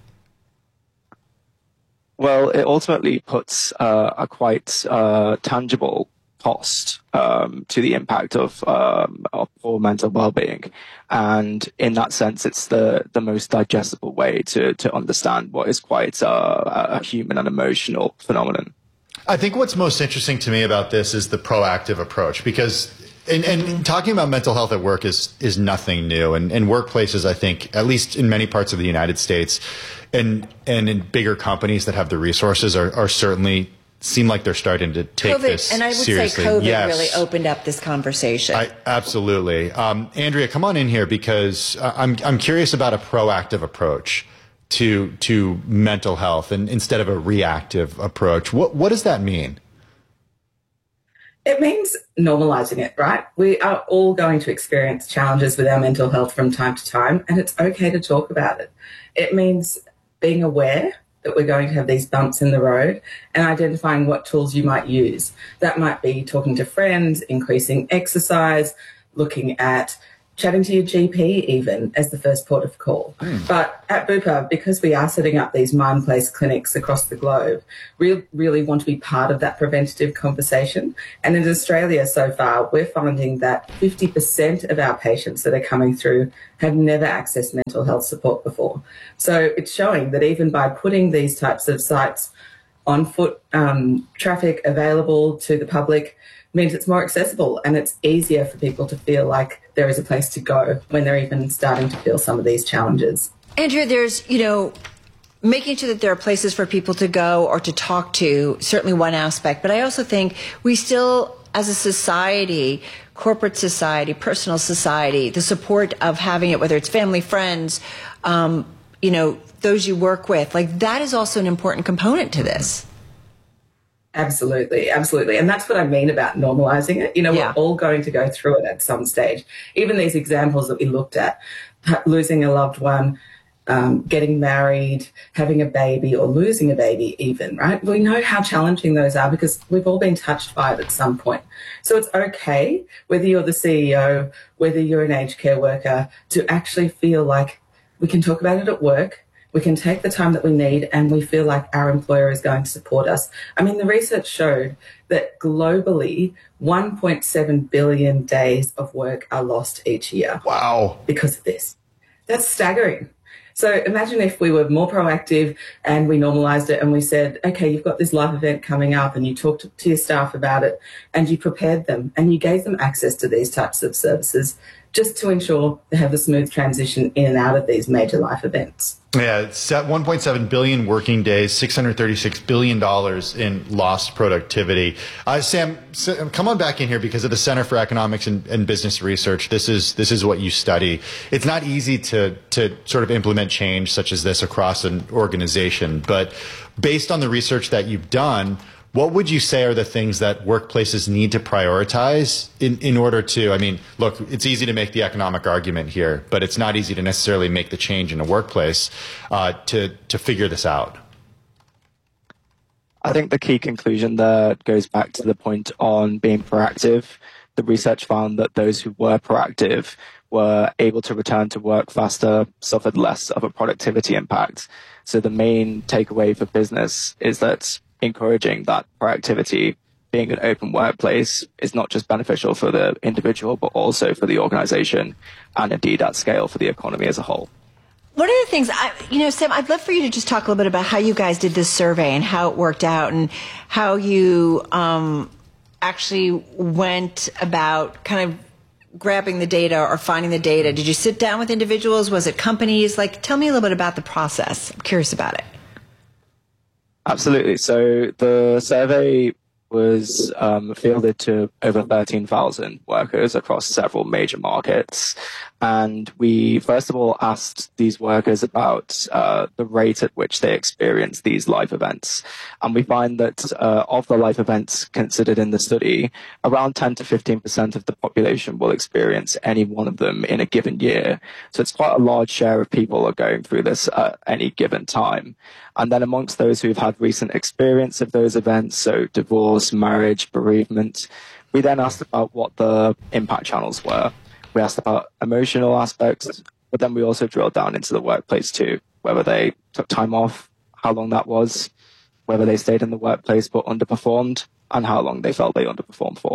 Well, it ultimately puts uh, a quite uh, tangible cost um, to the impact of, um, of poor mental well-being, and in that sense, it's the the most digestible way to to understand what is quite uh, a human and emotional phenomenon. I think what's most interesting to me about this is the proactive approach, because and, and talking about mental health at work is is nothing new, and in workplaces, I think, at least in many parts of the United States, and and in bigger companies that have the resources, are, are certainly seem like they're starting to take COVID, this and I would seriously. say COVID yes. really opened up this conversation. I, absolutely. Um, Andrea, come on in here, because I'm I'm curious about a proactive approach to to mental health, and instead of a reactive approach. What what does that mean? It means normalizing it, right? We are all going to experience challenges with our mental health from time to time, and it's okay to talk about it. It means being aware that we're going to have these bumps in the road and identifying what tools you might use. That might be talking to friends, increasing exercise, looking at chatting to your G P even as the first port of call. Mm. But at Bupa, because we are setting up these Mind Place clinics across the globe, we really want to be part of that preventative conversation. And in Australia so far, we're finding that fifty percent of our patients that are coming through have never accessed mental health support before. So it's showing that even by putting these types of sites on foot um, traffic available to the public means it's more accessible and it's easier for people to feel like there is a place to go when they're even starting to feel some of these challenges. Andrea, there's, you know, making sure that there are places for people to go or to talk to, certainly one aspect. But I also think we still, as a society, corporate society, personal society, the support of having it, whether it's family, friends, um, you know, those you work with, like that is also an important component to this. Absolutely, absolutely. And that's what I mean about normalizing it. You know, yeah. We're all going to go through it at some stage. Even these examples that we looked at, losing a loved one, um, getting married, having a baby, or losing a baby even, right? We know how challenging those are because we've all been touched by it at some point. So it's okay, whether you're the C E O, whether you're an aged care worker, to actually feel like we can talk about it at work. We can take the time that we need and we feel like our employer is going to support us. I mean, the research showed that globally, one point seven billion days of work are lost each year. Wow. Because of this. That's staggering. So imagine if we were more proactive and we normalized it and we said, okay, you've got this live event coming up and you talked to your staff about it and you prepared them and you gave them access to these types of services just to ensure they have a smooth transition in and out of these major life events. Yeah, it's at one point seven billion working days, six hundred thirty-six billion dollars in lost productivity. Uh, Sam, come on back in here because of the Center for Economics and, and Business Research. This is this is what you study. It's not easy to to sort of implement change such as this across an organization, but based on the research that you've done, what would you say are the things that workplaces need to prioritize in, in order to, I mean, look, it's easy to make the economic argument here, but it's not easy to necessarily make the change in a workplace uh, to, to figure this out? I think the key conclusion there goes back to the point on being proactive. The research found that those who were proactive were able to return to work faster, suffered less of a productivity impact. So the main takeaway for business is that encouraging that proactivity, being an open workplace, is not just beneficial for the individual, but also for the organization and indeed at scale for the economy as a whole. One of the things, I, you know, Sam, I'd love for you to just talk a little bit about how you guys did this survey and how it worked out and how you um, actually went about kind of grabbing the data or finding the data. Did you sit down with individuals? Was it companies? Like, tell me a little bit about the process. I'm curious about it. Absolutely. So the survey was um, fielded to over thirteen thousand workers across several major markets. And we, first of all, asked these workers about uh, the rate at which they experience these life events. And we find that uh, of the life events considered in the study, around ten to fifteen percent of the population will experience any one of them in a given year. So it's quite a large share of people are going through this at any given time. And then amongst those who've had recent experience of those events, so divorce, marriage, bereavement, we then asked about what the impact channels were. We asked about emotional aspects, but then we also drilled down into the workplace too, whether they took time off, how long that was, whether they stayed in the workplace but underperformed, and how long they felt they underperformed for.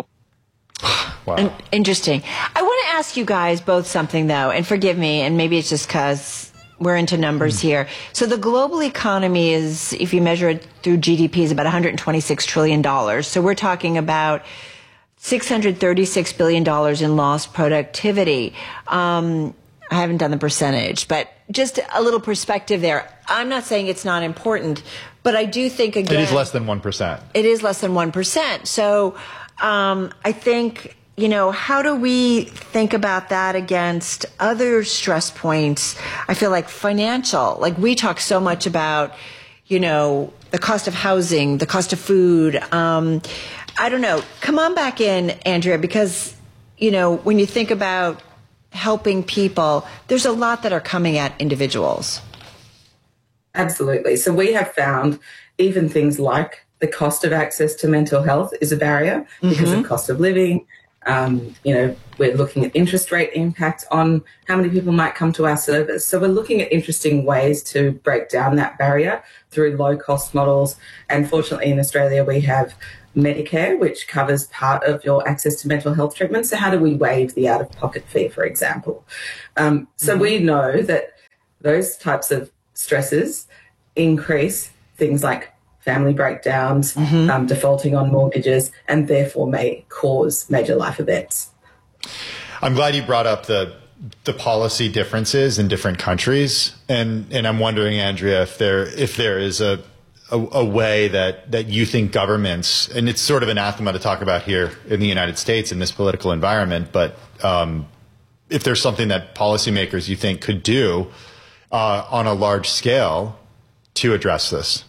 Wow. Interesting. I want to ask you guys both something, though, and forgive me, and maybe it's just because we're into numbers mm. here. So the global economy is, if you measure it through G D P, is about one hundred twenty-six trillion dollars. So we're talking about six hundred thirty-six billion dollars in lost productivity. Um, I haven't done the percentage, but just a little perspective there. I'm not saying it's not important, but I do think, again, it is less than one percent. It is less than one percent. So um, I think, you know, how do we think about that against other stress points? I feel like financial, like we talk so much about, you know, the cost of housing, the cost of food. Um, I don't know. Come on back in, Andrea, because, you know, when you think about helping people, there's a lot that are coming at individuals. Absolutely. So we have found even things like the cost of access to mental health is a barrier because Mm-hmm. of cost of living. Um, you know, we're looking at interest rate impact on how many people might come to our service. So we're looking at interesting ways to break down that barrier through low-cost models. And fortunately, in Australia, we have Medicare, which covers part of your access to mental health treatment. So how do we waive the out-of-pocket fee, for example? Um, so mm-hmm. we know that those types of stresses increase things like family breakdowns, mm-hmm. um, defaulting on mortgages, and therefore may cause major life events. I'm glad you brought up the the policy differences in different countries, and and I'm wondering, Andrea, if there if there is a a, a way that that you think governments, and it's sort of anathema to talk about here in the United States in this political environment, but um, if there's something that policymakers you think could do uh, on a large scale to address this.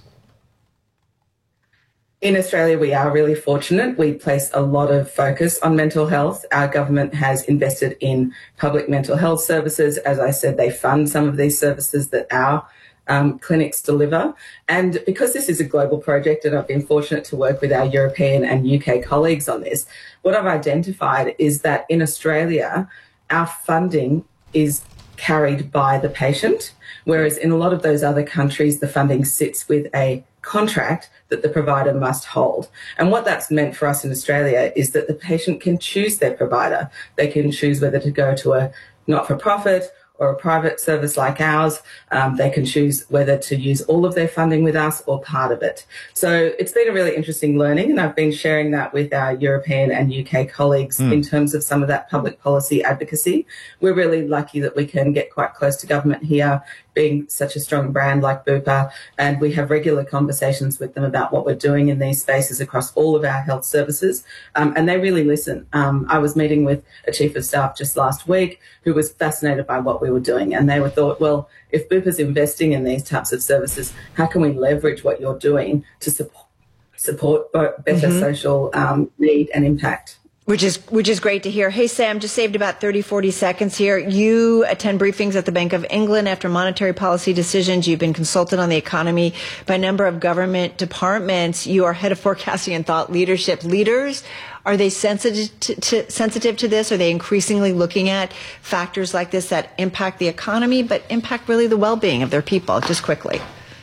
In Australia, we are really fortunate. We place a lot of focus on mental health. Our government has invested in public mental health services. As I said, they fund some of these services that our um, clinics deliver. And because this is a global project, and I've been fortunate to work with our European and U K colleagues on this, what I've identified is that in Australia, our funding is carried by the patient, whereas in a lot of those other countries, the funding sits with a contract that the provider must hold. And what that's meant for us in Australia is that the patient can choose their provider. They can choose whether to go to a not-for-profit or a private service like ours. Um, they can choose whether to use all of their funding with us or part of it. So it's been a really interesting learning, and I've been sharing that with our European and U K colleagues mm. in terms of some of that public policy advocacy. We're really lucky that we can get quite close to government here, being such a strong brand like Bupa, and we have regular conversations with them about what we're doing in these spaces across all of our health services, um, and they really listen. Um, I was meeting with a chief of staff just last week who was fascinated by what we were doing, and they were thought, well, if Bupa's investing in these types of services, how can we leverage what you're doing to support, support better mm-hmm. social um, need and impact? Which is which is great to hear. Hey, Sam, just saved about thirty, forty seconds here. You attend briefings at the Bank of England after monetary policy decisions. You've been consulted on the economy by a number of government departments. You are head of forecasting and thought leadership. Leaders, are they sensitive to, to, sensitive to this? Are they increasingly looking at factors like this that impact the economy, but impact really the well-being of their people? Just quickly.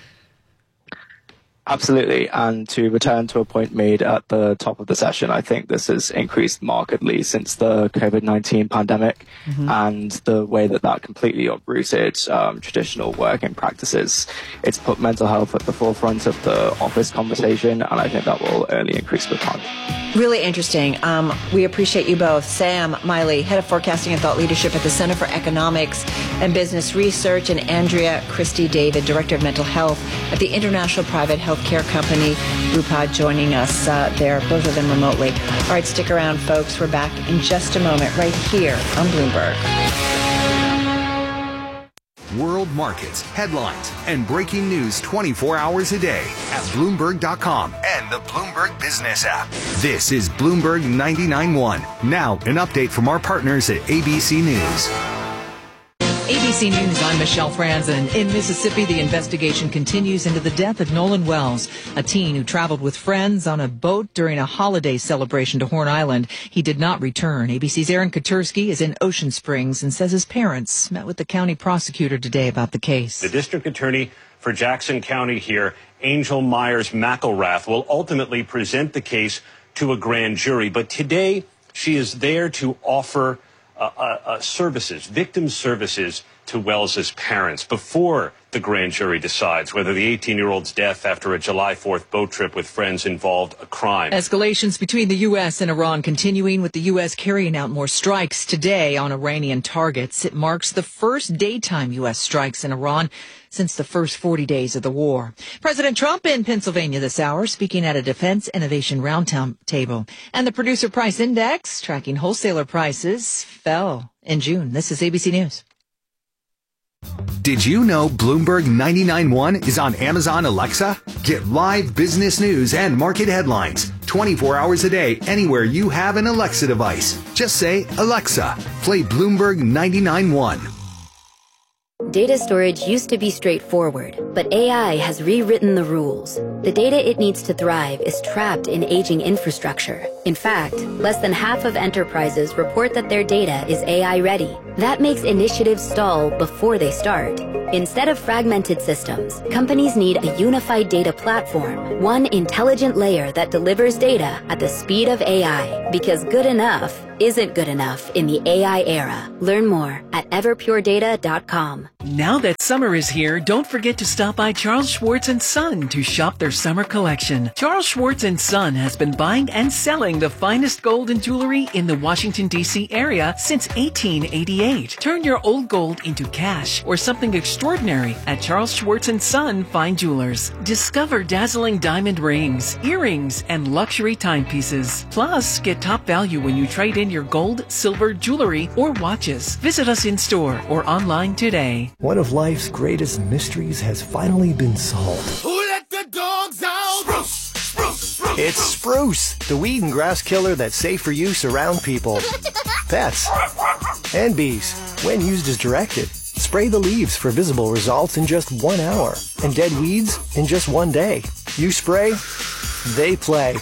Absolutely. And to return to a point made at the top of the session, I think this has increased markedly since the COVID nineteen pandemic mm-hmm. and the way that that completely uprooted um, traditional working practices. It's put mental health at the forefront of the office conversation, and I think that will only increase with time. Really interesting. Um, we appreciate you both. Sam Miley, Head of Forecasting and Thought Leadership at the Center for Economics and Business Research, and Andrea Christie David, Director of Mental Health at the International Private Healthcare Company, Bupa, joining us uh, there, both of them remotely. All right, stick around, folks. We're back in just a moment right here on Bloomberg. World markets, headlines, and breaking news twenty-four hours a day at Bloomberg dot com and the Bloomberg Business app. This is Bloomberg ninety-nine point one. Now, an update from our partners at A B C News. A B C News, I'm Michelle Franzen. In Mississippi, the investigation continues into the death of Nolan Wells, a teen who traveled with friends on a boat during a holiday celebration to Horn Island. He did not return. A B C's Aaron Katursky is in Ocean Springs and says his parents met with the county prosecutor today about the case. The district attorney for Jackson County here, Angel Myers McElrath, will ultimately present the case to a grand jury. But today, she is there to offer Uh, uh, uh, services, victim services to Wells's parents before the grand jury decides whether the eighteen-year-old's death after a July fourth boat trip with friends involved a crime. Escalations between the U S and Iran continuing, with the U S carrying out more strikes today on Iranian targets. It marks the first daytime U S strikes in Iran since the first forty days of the war. President Trump in Pennsylvania this hour, speaking at a Defense Innovation Roundtable. And the Producer Price Index, tracking wholesaler prices, fell in June. This is A B C News. Did you know Bloomberg ninety-nine point one is on Amazon Alexa? Get live business news and market headlines twenty-four hours a day anywhere you have an Alexa device. Just say, Alexa, play Bloomberg ninety-nine point one. Data storage used to be straightforward, but A I has rewritten the rules. The data it needs to thrive is trapped in aging infrastructure. In fact, less than half of enterprises report that their data is A I ready. That makes initiatives stall before they start. Instead of fragmented systems, companies need a unified data platform, one intelligent layer that delivers data at the speed of A I, because good enough isn't good enough in the A I era. Learn more at everpure data dot com. Now that summer is here, don't forget to stop by Charles Schwartz and Son to shop their summer collection. Charles Schwartz and Son has been buying and selling the finest gold and jewelry in the Washington, D C area since eighteen eighty-eight. Turn your old gold into cash or something extraordinary at Charles Schwartz and Son Fine Jewelers. Discover dazzling diamond rings, earrings, and luxury timepieces. Plus, get top value when you trade in your gold, silver, jewelry, or watches. Visit us in store or online today. One of life's greatest mysteries has finally been solved. Who let the dogs out? Spruce, spruce, spruce. It's Spruce, the weed and grass killer that's safe for use around people, pets, and bees when used as directed. Spray the leaves for visible results in just one hour and dead weeds in just one day. You spray, they play.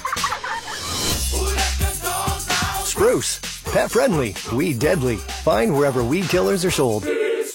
Spruce, pet friendly, weed deadly. Find wherever weed killers are sold.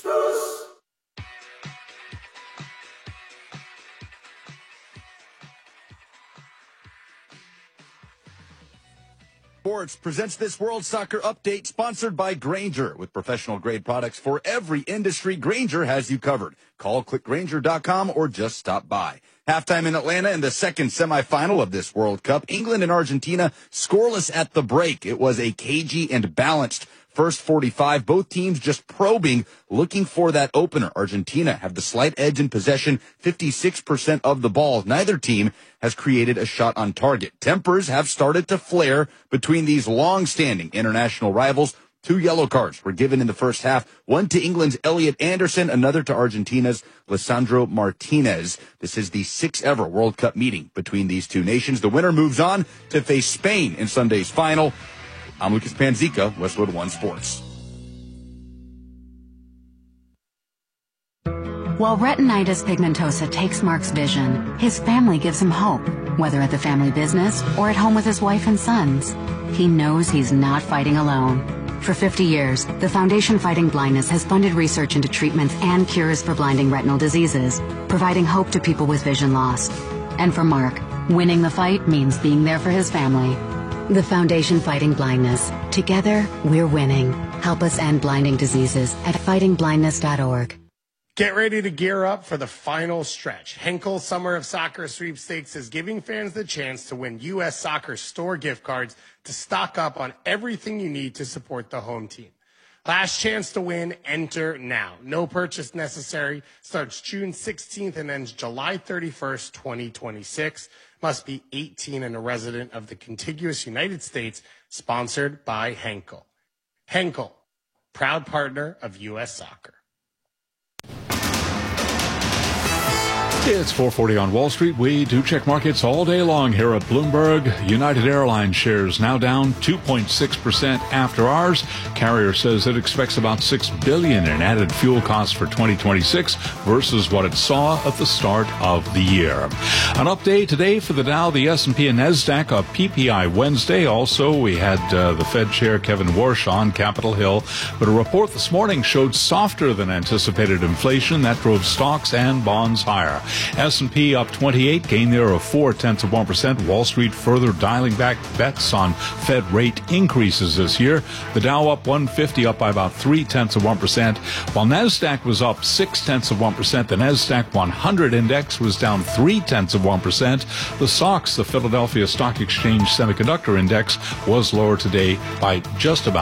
Sports presents this World Soccer Update, sponsored by Grainger. With professional grade products for every industry, Grainger has you covered. Call click grainger dot com or just stop by. Halftime in Atlanta in the second semifinal of this World Cup. England and Argentina scoreless at the break. It was a cagey and balanced first forty-five. Both teams just probing, looking for that opener. Argentina have the slight edge in possession, fifty-six percent of the ball. Neither team has created a shot on target. Tempers have started to flare between these long-standing international rivals. Two yellow cards were given in the first half, one to England's Elliot Anderson, another to Argentina's Lisandro Martinez. This is the sixth ever World Cup meeting between these two nations. The winner moves on to face Spain in Sunday's final. I'm Lucas Panzica, Westwood One Sports. While retinitis pigmentosa takes Mark's vision, his family gives him hope, whether at the family business or at home with his wife and sons. He knows he's not fighting alone. For fifty years, the Foundation Fighting Blindness has funded research into treatments and cures for blinding retinal diseases, providing hope to people with vision loss. And for Mark, winning the fight means being there for his family. The Foundation Fighting Blindness. Together, we're winning. Help us end blinding diseases at fighting blindness dot org. Get ready to gear up for the final stretch. Henkel Summer of Soccer Sweepstakes is giving fans the chance to win U S Soccer store gift cards to stock up on everything you need to support the home team. Last chance to win, enter now. No purchase necessary. Starts June sixteenth and ends July thirty-first, twenty twenty-six. Must be eighteen and a resident of the contiguous United States. Sponsored by Henkel. Henkel, proud partner of U S Soccer. It's four forty on Wall Street. We do check markets all day long here at Bloomberg. United Airlines shares now down two point six percent after hours. Carrier says it expects about six billion dollars in added fuel costs for twenty twenty-six versus what it saw at the start of the year. An update today for the Dow, the S and P, and NASDAQ, a P P I Wednesday. Also, we had uh, the Fed Chair Kevin Warsh on Capitol Hill. But a report this morning showed softer than anticipated inflation that drove stocks and bonds higher. S and P up twenty-eight, gain there of four tenths of one percent. Wall Street further dialing back bets on Fed rate increases this year. The Dow up one fifty, up by about three tenths of one percent, while NASDAQ was up six tenths of one percent. The NASDAQ one hundred index was down three tenths of one percent. The S O X, the Philadelphia Stock Exchange Semiconductor Index, was lower today by just about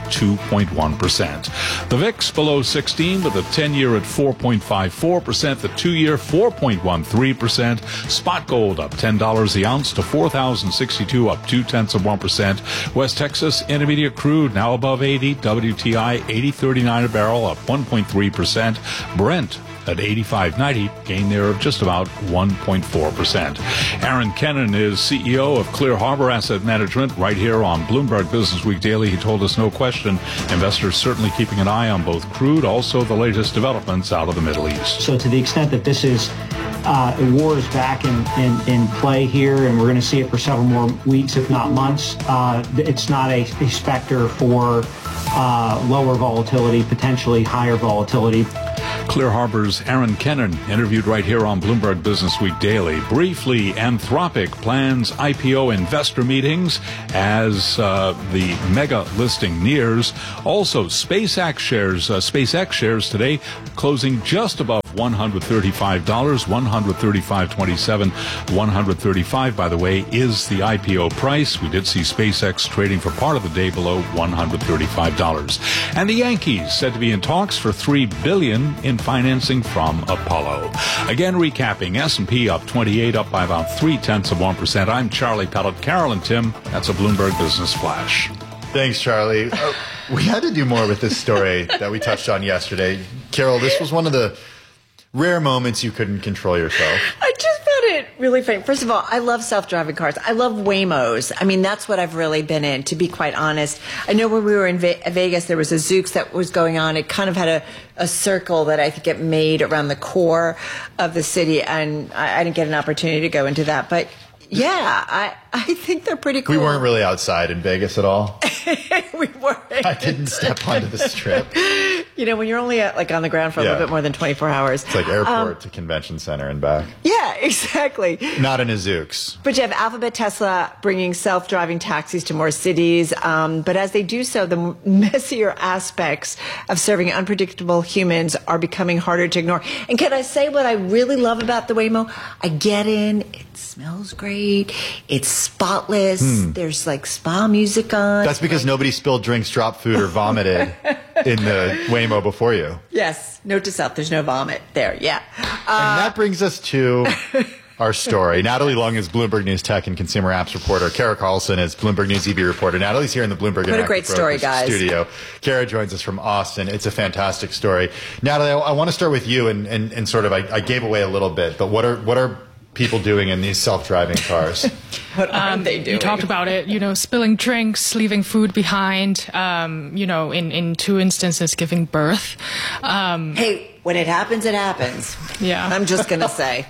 two point one percent. The V I X below sixteen with the ten-year at four point five four percent, the two-year four point one three percent. Spot gold up ten dollars the ounce to four thousand sixty-two, up two-tenths of one percent. West Texas Intermediate crude now above eighty. W T I eighty thirty-nine a barrel, up one point three percent. Brent at eighty-five ninety, gain there of just about one point four percent. Aaron Kennan is C E O of Clear Harbor Asset Management right here on Bloomberg Business Week Daily. He told us no question, investors certainly keeping an eye on both crude, also the latest developments out of the Middle East. So to the extent that this is uh, a war is back in, in, in play here, and we're going to see it for several more weeks, if not months, uh, it's not a, a specter for uh, lower volatility, potentially higher volatility. Clear Harbor's Aaron Kennan, interviewed right here on Bloomberg Business Week Daily. Briefly, Anthropic plans I P O investor meetings as uh, the mega listing nears. Also, SpaceX shares, uh, SpaceX shares today closing just above one hundred thirty-five dollars, one hundred thirty-five dollars and twenty-seven cents. one hundred thirty-five dollars, by the way, is the I P O price. We did see SpaceX trading for part of the day below one hundred thirty-five dollars. And the Yankees said to be in talks for three billion dollars in financing from Apollo. Again, recapping, S and P up twenty-eight, up by about three-tenths of one percent. I'm Charlie Pellet. Carol and Tim, that's a Bloomberg Business Flash. Thanks, Charlie. Uh, we had to do more with this story that we touched on yesterday. Carol, this was one of the rare moments you couldn't control yourself. I just found it really funny. First of all, I love self-driving cars. I love Waymos. I mean, that's what I've really been in, to be quite honest. I know when we were in Ve- Vegas, there was a Zoox that was going on. It kind of had a, a circle that I think it made around the core of the city, and I, I didn't get an opportunity to go into that. But yeah, I, I think they're pretty cool. We weren't really outside in Vegas at all. we weren't. I didn't step onto the strip. You know, when you're only at, like on the ground for a Yeah. little bit more than twenty-four hours. It's like airport Um, to convention center and back. Yeah, exactly. Not in a Zoox. But you have Alphabet, Tesla bringing self-driving taxis to more cities. Um, but as they do so, the messier aspects of serving unpredictable humans are becoming harder to ignore. And can I say what I really love about the Waymo? I get in. It smells great. It's spotless. Hmm. There's like spa music on. That's because nobody spilled drinks, dropped food, or vomited in the Waymo before you. Yes. Note to self, there's no vomit there. Yeah. And that brings us to our story. Natalie Long is Bloomberg News Tech and Consumer Apps reporter. Kara Carlson is Bloomberg News E B reporter. Natalie's here in the Bloomberg What a Interactive great story, Brokers guys. studio. Kara joins us from Austin. It's a fantastic story. Natalie, I, I want to start with you and, and, and sort of, I, I gave away a little bit, but what are what are people doing in these self-driving cars? What are Um, they doing? You talked about it, you know, spilling drinks, leaving food behind, um, you know, in, in two instances, giving birth. Um, hey, when it happens, it happens. Yeah. I'm just going to say.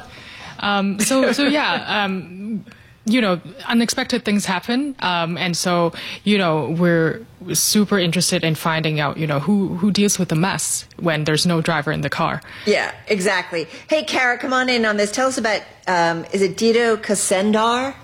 Um, so, so yeah, um, you know, unexpected things happen. Um, and so, you know, we're super interested in finding out, you know, who, who deals with the mess when there's no driver in the car. Yeah, exactly. Hey, Kara, come on in on this. Tell us about, um, is it Dito Kasendar?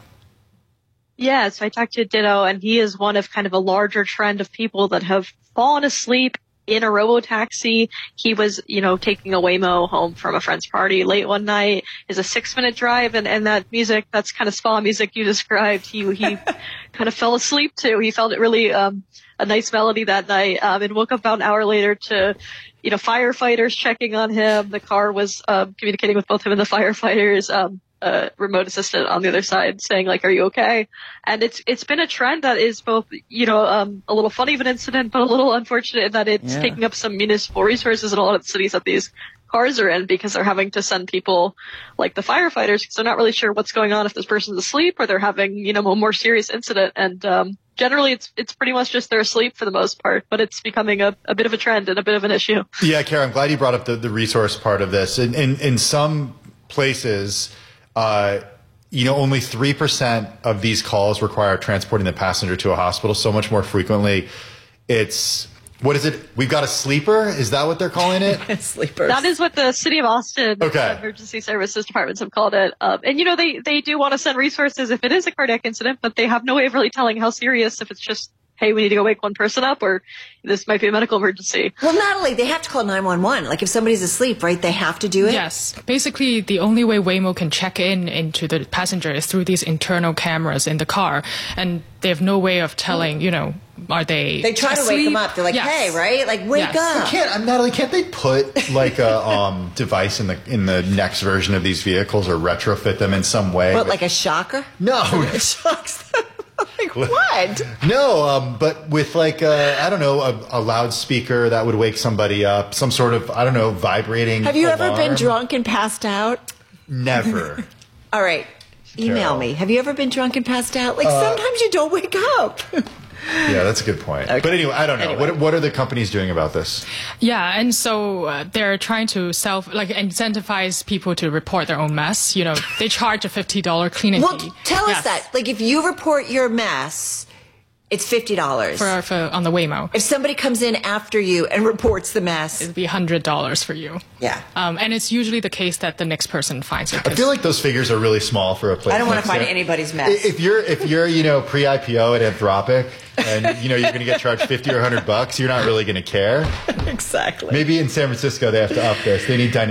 Yeah, so I talked to Ditto, and he is one of kind of a larger trend of people that have fallen asleep in a robo-taxi. He was, you know, taking a Waymo home from a friend's party late one night. It's a six-minute drive, and, and that music, that's kind of spa music you described, he he kind of fell asleep to. He felt it really um, a nice melody that night, um, and woke up about an hour later to, you know, firefighters checking on him. The car was um, communicating with both him and the firefighters. Um, Uh, remote assistant on the other side saying, like, are you okay? And it's it's been a trend that is both, you know, um, a little funny of an incident, but a little unfortunate in that it's Yeah. taking up some municipal resources in a lot of the cities that these cars are in, because they're having to send people like the firefighters because they're not really sure what's going on if this person's asleep or they're having, you know, a more serious incident. And um, generally it's it's pretty much just they're asleep for the most part, but it's becoming a, a bit of a trend and a bit of an issue. Yeah, Kara, I'm glad you brought up the, the resource part of this. In, in, in some places, uh, you know, only three percent of these calls require transporting the passenger to a hospital. So much more frequently, it's, what is it? We've got a sleeper? Is that what they're calling it? Sleepers. That is what the city of Austin Okay. emergency services departments have called it. Um, and, you know, they, they do want to send resources if it is a cardiac incident, but they have no way of really telling how serious if it's just hey, we need to go wake one person up, or this might be a medical emergency. Well, not only, they have to call nine one one. Like if somebody's asleep, right, they have to do it? Yes. Basically, the only way Waymo can check in into the passenger is through these internal cameras in the car. And they have no way of telling, you know, are they They try asleep? to wake them up. They're like, Yes. hey, right? Like, wake Yes. up. Can't Natalie? Can't they put like a um, device in the in the next version of these vehicles or retrofit them in some way? What, with- like a shocker? No. It shocks them. Like, what? No, um, but with like a, I don't know, a, a loudspeaker that would wake somebody up, some sort of, I don't know, vibrating Have you ever alarm. been drunk and passed out? Never. All right. Email Carol. me. Have you ever been drunk and passed out? Like, Uh, sometimes you don't wake up. Yeah, that's a good point. But anyway, I don't know. Anyway. What what are the companies doing about this? Yeah, and so uh, they're trying to self, like, incentivize people to report their own mess. You know, they charge a fifty dollars cleaning Well, fee. tell Yes. us that. Like, if you report your mess, it's fifty dollars. For, for, on the Waymo. If somebody comes in after you and reports the mess, It'd be one hundred dollars for you. Yeah. Um, and it's usually the case that the next person finds it. I feel like those figures are really small for a place. I don't want like to find that. anybody's mess. If you're if you're you know pre I P O at Anthropic and you know you're going to get charged fifty or one hundred bucks, you're not really going to care. Exactly. Maybe in San Francisco they have to up this. They need dynamic